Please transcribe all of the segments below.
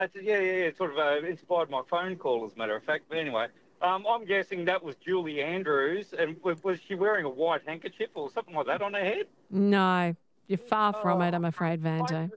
It's sort of inspired my phone call, as a matter of fact. But anyway, I'm guessing that was Julie Andrews, and was she wearing a white handkerchief or something like that on her head? No, you're far from it, Oh, I'm afraid, Vanto.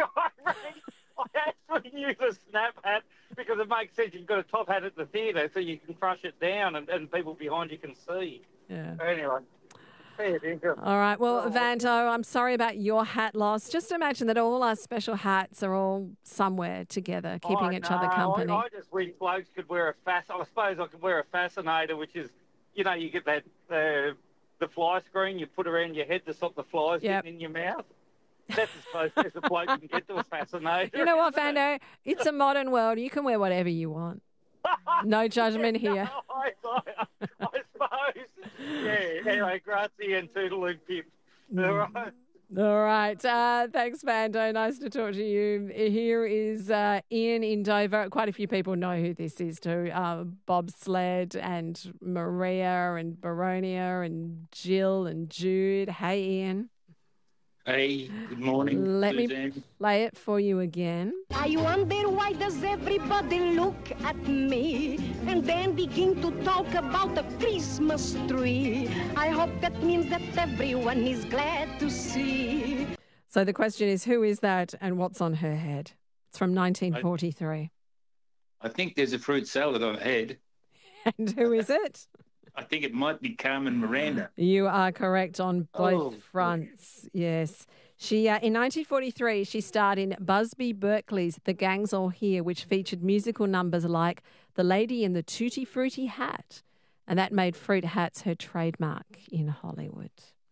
I actually use a snap hat because it makes sense. You've got a top hat at the theatre, so you can crush it down, and people behind you can see. Yeah. Anyway, fair dinkum. All right. Well, Oh, Vanto, I'm sorry about your hat loss. Just imagine that all our special hats are all somewhere together, keeping I each know. other company. I just wish blokes could wear I suppose I could wear a fascinator, which is, you get that the fly screen you put around your head to stop the flies Yep. getting in your mouth. That's as close as a bloke can get to a fascinator. You know what, Vanto? It's a modern world. You can wear whatever you want. No judgment here. I suppose. Yeah. Anyway, grazie and toodaloo pip. All right. All right. Thanks, Vando. Nice to talk to you. Here is Ian in Dover. Quite a few people know who this is too. Bobsled and Maria and Baronia and Jill and Jude. Hey, Ian. Hey, good morning, Let me Suzanne. play it for you again. I wonder why does everybody look at me and then begin to talk about the Christmas tree. I hope that means that everyone is glad to see. So the question is, who is that and what's on her head? It's from 1943. I think there's a fruit salad on the head. And who is it? I think it might be Carmen Miranda. You are correct on both Oh, fronts. Yes. She in 1943, she starred in Busby Berkeley's The Gang's All Here, which featured musical numbers like The Lady in the Tutti Frutti Hat. And that made fruit hats her trademark in Hollywood.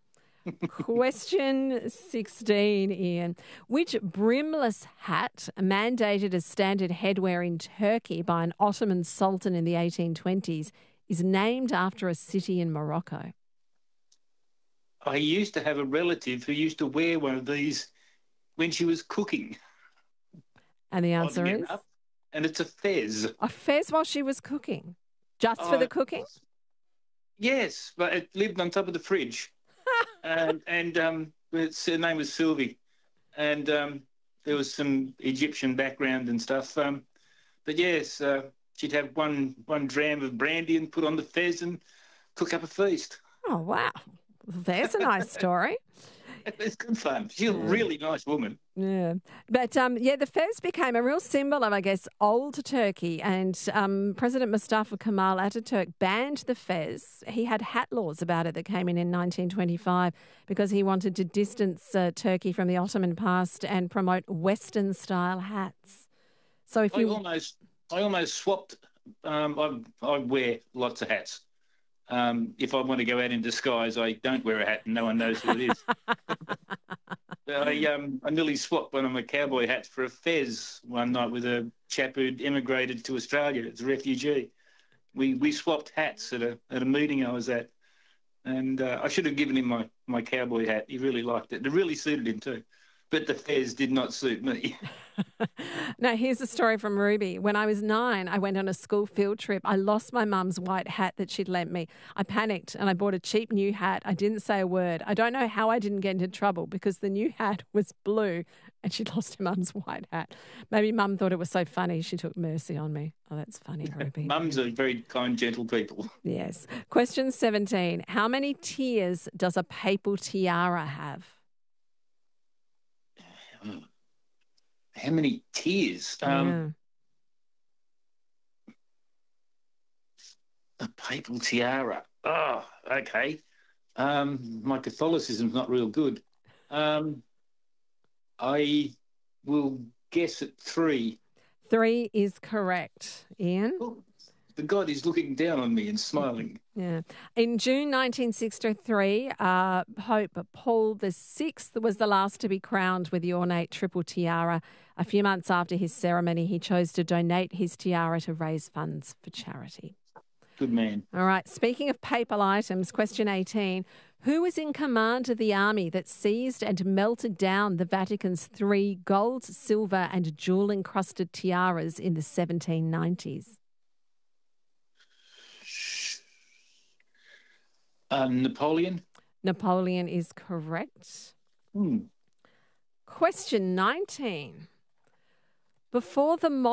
Question 16, Ian. Which brimless hat, mandated as standard headwear in Turkey by an Ottoman sultan in the 1820s, is named after a city in Morocco? I used to have a relative who used to wear one of these when she was cooking. And the answer Oddly is? enough. And it's a fez. A fez while she was cooking? Just for the cooking? Yes, but it lived on top of the fridge. and her name was Sylvie. And there was some Egyptian background and stuff. But yes, she'd have one dram of brandy and put on the fez and cook up a feast. Oh, wow. There's a nice story. It's good fun. She's a really nice woman. Yeah. But, the fez became a real symbol of, I guess, old Turkey. And President Mustafa Kemal Ataturk banned the fez. He had hat laws about it that came in 1925 because he wanted to distance Turkey from the Ottoman past and promote Western-style hats. So if you... I almost swapped. I wear lots of hats. If I want to go out in disguise, I don't wear a hat and no one knows who it is. I nearly swapped one of my cowboy hats for a fez one night with a chap who'd emigrated to Australia as a refugee. We swapped hats at a meeting I was at, and I should have given him my cowboy hat. He really liked it. It really suited him too. But the fez did not suit me. Now, here's a story from Ruby. When I was 9, I went on a school field trip. I lost my mum's white hat that she'd lent me. I panicked and I bought a cheap new hat. I didn't say a word. I don't know how I didn't get into trouble because the new hat was blue and she'd lost her mum's white hat. Maybe mum thought it was so funny she took mercy on me. Oh, that's funny, Ruby. Mums are very kind, gentle people. Yes. Question 17. How many tiers does a papal tiara have? How many tiers? A papal tiara. Oh, okay. My Catholicism's not real good. I will guess at 3. 3 is correct. Ian? Oh, the God is looking down on me and smiling. Yeah. In June 1963, Pope Paul VI was the last to be crowned with the ornate triple tiara. A few months after his ceremony, he chose to donate his tiara to raise funds for charity. Good man. All right. Speaking of papal items, question 18. Who was in command of the army that seized and melted down the Vatican's 3 gold, silver and jewel-encrusted tiaras in the 1790s? Napoleon? Napoleon is correct. Question 19. Before the